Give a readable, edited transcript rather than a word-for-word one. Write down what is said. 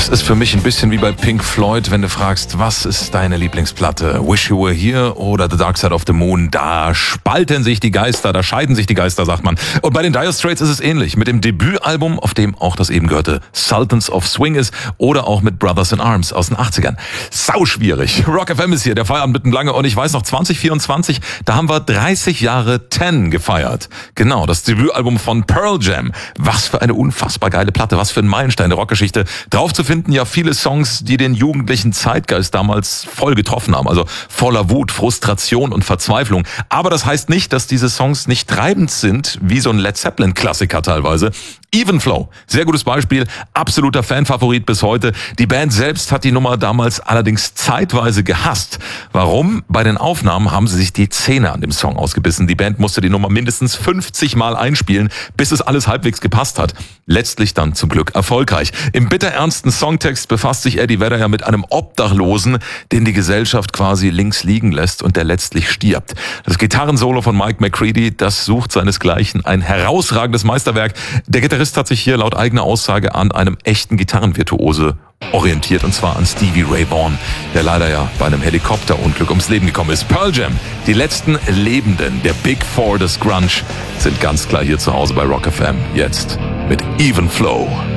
Das ist für mich ein bisschen wie bei Pink Floyd, wenn du fragst, was ist deine Lieblingsplatte? Wish You Were Here oder The Dark Side of the Moon? Da spalten sich die Geister, da scheiden sich die Geister, sagt man. Und bei den Dire Straits ist es ähnlich. Mit dem Debütalbum, auf dem auch das eben gehörte Sultans of Swing ist, oder auch mit Brothers in Arms aus den 80ern. Sau schwierig. Rock FM ist hier, der Feierabend mitten lange. Und ich weiß noch, 2024, da haben wir 30 Jahre 10 gefeiert. Genau, das Debütalbum von Pearl Jam. Was für eine unfassbar geile Platte, was für ein Meilenstein der Rockgeschichte. Drauf zu finden ja viele Songs, die den jugendlichen Zeitgeist damals voll getroffen haben. Also voller Wut, Frustration und Verzweiflung. Aber das heißt nicht, dass diese Songs nicht treibend sind, wie so ein Led Zeppelin-Klassiker teilweise. Even Flow, sehr gutes Beispiel, absoluter Fanfavorit bis heute. Die Band selbst hat die Nummer damals allerdings zeitweise gehasst. Warum? Bei den Aufnahmen haben sie sich die Zähne an dem Song ausgebissen. Die Band musste die Nummer mindestens 50 Mal einspielen, bis es alles halbwegs gepasst hat. Letztlich dann zum Glück erfolgreich. Im bitterernsten Songtext befasst sich Eddie Vedder ja mit einem Obdachlosen, den die Gesellschaft quasi links liegen lässt und der letztlich stirbt. Das Gitarrensolo von Mike McCready, das sucht seinesgleichen, ein herausragendes Meisterwerk. Der Gitarrist hat sich hier laut eigener Aussage an einem echten Gitarrenvirtuose orientiert, und zwar an Stevie Ray Vaughan, der leider ja bei einem Helikopterunglück ums Leben gekommen ist. Pearl Jam, die letzten Lebenden der Big Four des Grunge, sind ganz klar hier zu Hause bei Rock FM. Jetzt mit Even Flow.